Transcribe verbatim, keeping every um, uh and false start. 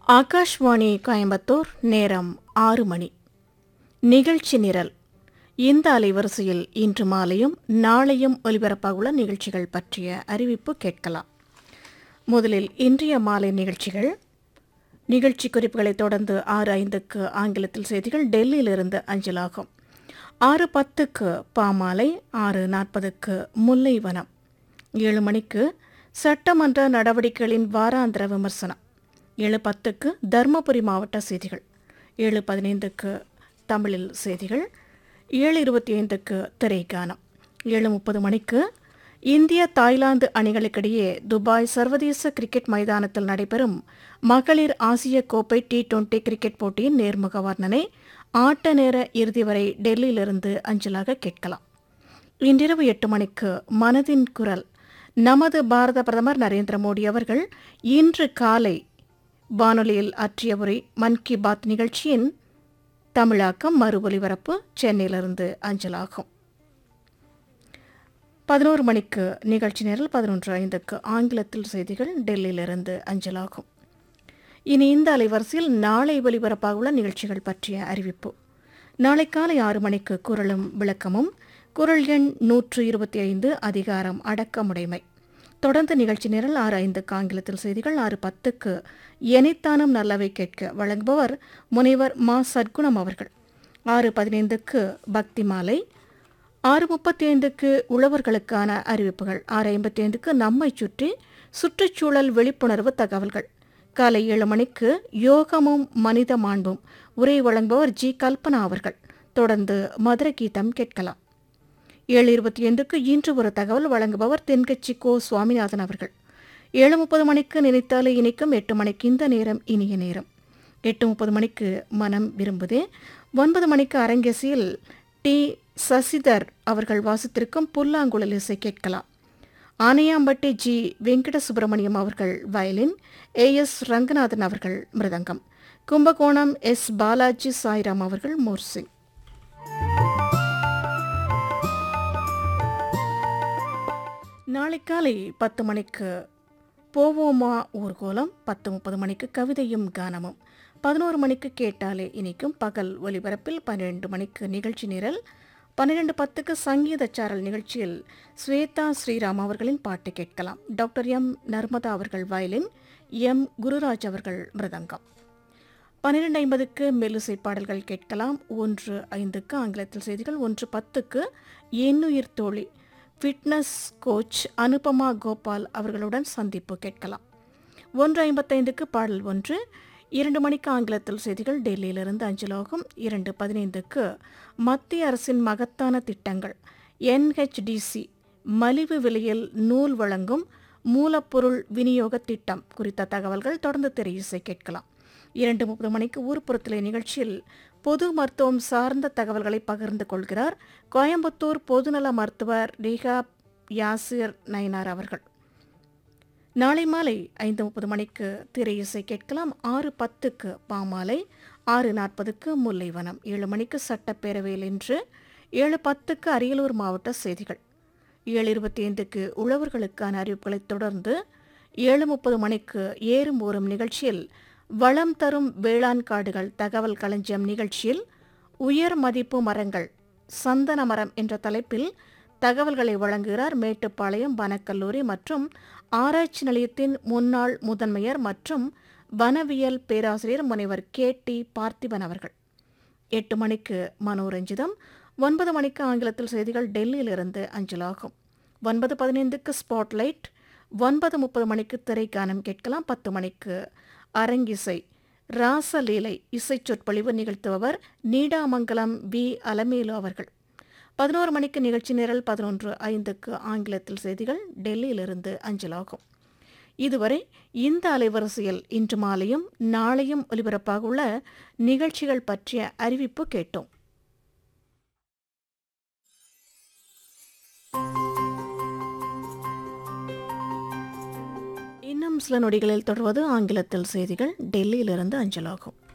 ஆகாஷ்வாணி கோயம்புத்தூர். நேரம் ஆறு மணி. நிகழ்ச்சி நிரல். இந்த அலைவரிசையில் இன்று மாலையும் நாளையும் ஒலிபரப்பாகுள்ள நிகழ்ச்சிகள் பற்றிய அறிவிப்பு கேட்கலாம். முதலில் இன்றைய மாலை நிகழ்ச்சிகள். நிகழ்ச்சி குறிப்புகளைத் தொடர்ந்து ஆறு ஐந்துக்கு ஆங்கிலத்தில் செய்திகள் டெல்லியிலிருந்து அஞ்சலாகும். ஆறு பத்துக்கு பாமாலை, ஆறு நாற்பதுக்கு முல்லைவனம், ஏழு மணிக்கு சட்டமன்ற நடவடிக்கைகளின் வாராந்திர விமர்சனம், ஏழு பத்துக்கு தருமபுரி மாவட்ட செய்திகள், ஏழு பதினைந்துக்கு தமிழில் செய்திகள், ஏழு இருபத்தி ஐந்துக்கு திரைக்கானம், ஏழு முப்பது மணிக்கு இந்திய தாய்லாந்து அணிகளுக்கிடையே துபாய் சர்வதேச கிரிக்கெட் மைதானத்தில் நடைபெறும் மகளிர் ஆசிய கோப்பை டி டுவெண்டி கிரிக்கெட் போட்டியின் நேர்முக வர்ணனை ஆட்ட நேர இறுதி வரை டெல்லியிலிருந்து அஞ்சலாக கேட்கலாம். இன்றிரவு எட்டு மணிக்கு மனதின் குரல். நமது பாரத பிரதமர் நரேந்திர மோடி அவர்கள் இன்று காலை வானொலியில் ஆற்றிய உரை மன் கி பாத் நிகழ்ச்சியின் தமிழாக்கம் மறு ஒலிபரப்பு சென்னையிலிருந்து அஞ்சலாகும். பதினோரு மணிக்கு நிகழ்ச்சி நேரில், பதினொன்று ஐந்துக்கு ஆங்கிலத்தில் செய்திகள் டெல்லியிலிருந்து அஞ்சலாகும். இனி இந்த அலைவரிசையில் நாளை ஒலிபரப்பாகுள்ள நிகழ்ச்சிகள் பற்றிய அறிவிப்பு. நாளை காலை ஆறு மணிக்கு குரலும் விளக்கமும், குரல் எண் நூற்று இருபத்தி ஐந்து, அதிகாரம் அடக்கமுடைமை. தொடர்ந்து நிகழ்ச்சி நிரல் ஆறு ஐந்துக்கு ஆங்கிலத்தில் செய்திகள், ஆறு பத்துக்கு எனைத்தானும் நல்லவை கேட்க வழங்குபவர் முனைவர் மா சத்குணம் அவர்கள். ஆறு பதினைந்துக்கு பக்தி மாலை, ஆறு முப்பத்தி ஐந்துக்கு உழவர்களுக்கான அறிவிப்புகள், ஆறு ஐம்பத்தி ஐந்துக்கு நம்மை சுற்றி சுற்றுச்சூழல் விழிப்புணர்வு தகவல்கள். காலை ஏழு மணிக்கு யோகமும் மனித மாண்பும் உரை வழங்குபவர் ஜி கல்பனா அவர்கள். தொடர்ந்து மதுர கீதம் கேட்கலாம். ஏழு இருபத்தி ஐந்துக்கு இன்று ஒரு தகவல் வழங்குபவர் தென்கட்சி கோ சுவாமிநாதன் அவர்கள். ஏழு முப்பது மணிக்கு நினைத்தாலே இனிக்கும், எட்டு மணிக்கு இந்த நேரம் இனிய நேரம், எட்டு முப்பது மணிக்கு மனம் விரும்புதே, ஒன்பது மணிக்கு அரங்கேசியில் டி சசிதர் அவர்கள் வாசித்திருக்கும் புல்லாங்குழல் இசை கேட்கலாம். ஆனையாம்பட்டி ஜி வெங்கட சுப்பிரமணியம் அவர்கள் வயலின், ஏ எஸ் ரங்கநாதன் அவர்கள் மிருதங்கம், கும்பகோணம் எஸ் பாலாஜி சாய்ராம் அவர்கள் மோர்சிங். நாளை காலை பத்து மணிக்கு போவோமா ஊர்கோலம், பத்து முப்பது மணிக்கு கவிதையும் கானமும், பதினோரு மணிக்கு கேட்டாலே இனிக்கும் பகல் ஒலிபரப்பில், பன்னிரண்டு மணிக்கு நிகழ்ச்சி நிரல், பன்னிரண்டு பத்துக்கு சங்கீத சாரல் நிகழ்ச்சியில் ஸ்வேதா ஸ்ரீராம் அவர்களின் பாட்டு கேட்கலாம். டாக்டர் எம் நர்மதா அவர்கள் வயலின், எம் குருராஜ் அவர்கள் மிருதங்கம். பன்னிரண்டு ஐம்பதுக்கு மெல்லிசை பாடல்கள் கேட்கலாம். ஒன்று ஐந்துக்கு ஆங்கிலத்தில் செய்திகள், ஒன்று பத்துக்கு எண்ணுயிர் தோழி ஃபிட்னஸ் கோச் அனுபமா கோபால் அவர்களுடன் சந்திப்பு கேட்கலாம். ஒன்று ஐம்பத்தைந்துக்கு பாடல் ஒன்று, இரண்டு மணிக்கு ஆங்கிலத்தில் செய்திகள் டெல்லியிலிருந்து அஞ்சலாகும். இரண்டு பதினைந்துக்கு மத்திய அரசின் மகத்தான திட்டங்கள், என் ஹெச் டி சி மலிவு விலையில் நூல் வழங்கும் மூலப்பொருள் விநியோக திட்டம் குறித்த தகவல்கள். தொடர்ந்து திரையிசை கேட்கலாம். இரண்டு முப்பது மணிக்கு ஊர்ப்புறத்திலே நிகழ்ச்சியில் பொது மருத்துவம் சார்ந்த தகவல்களை பகிர்ந்து கொள்கிறார் கோயம்புத்தூர் பொதுநல மருத்துவர் ரேகா யாசிர் நயினார் அவர்கள். நாளை மாலை ஐந்து முப்பது மணிக்கு திரை இசை கேட்கலாம். ஆறு பத்துக்கு பாமாலை, ஆறு நாற்பதுக்கு முல்லைவனம், ஏழு மணிக்கு சட்டப்பேரவையில் இன்று, ஏழு பத்துக்கு அரியலூர் மாவட்ட செய்திகள், ஏழு இருபத்தி ஐந்துக்கு உழவர்களுக்கான அறிவிப்புகளைத் தொடர்ந்து ஏழு முப்பது மணிக்கு ஏறும் ஊறும் நிகழ்ச்சியில் வளம் தரும் வேளாண் காடுகள் தகவல் களஞ்சியம் நிகழ்ச்சியில் உயர் மதிப்பு மரங்கள் சந்தன மரம் என்ற தலைப்பில் தகவல்களை வழங்குகிறார் மேட்டுப்பாளையம் வனக்கல்லூரி மற்றும் ஆராய்ச்சி நிலையத்தின் முன்னாள் முதன்மையர் மற்றும் வனவியல் பேராசிரியர் முனைவர் கே டி பார்த்திபன் அவர்கள். எட்டு மணிக்கு மனோரஞ்சிதம், ஒன்பது மணிக்கு ஆங்கிலத்தில் செய்திகள் டெல்லியிலிருந்து அஞ்சலாகும். ஒன்பது பதினைந்துக்கு ஸ்பாட்லைட், ஒன்பது முப்பது மணிக்கு திரைக்கானம் கேட்கலாம். பத்து மணிக்கு அரங்கிசை ராசலீலை இசை சொற்பொழிவு நிகழ்த்துபவர் நீடாமங்கலம் வி அலமேலு அவர்கள். பதினோரு மணிக்கு நிகழ்ச்சி நிரல், பதினொன்று ஐந்துக்கு ஆங்கிலத்தில் செய்திகள் டெல்லியிலிருந்து அஞ்சலாகும். இதுவரை இந்த அலைவரிசையில் இன்று மாலையும் நாளையும் ஒலிபரப்பாக உள்ள நிகழ்ச்சிகள் பற்றிய அறிவிப்பு கேட்டோம். இன்னும் சில நொடிகளில் தொடர்வது ஆங்கிலத்தில் செய்திகள் டெல்லியிலிருந்து அஞ்சலாகும்.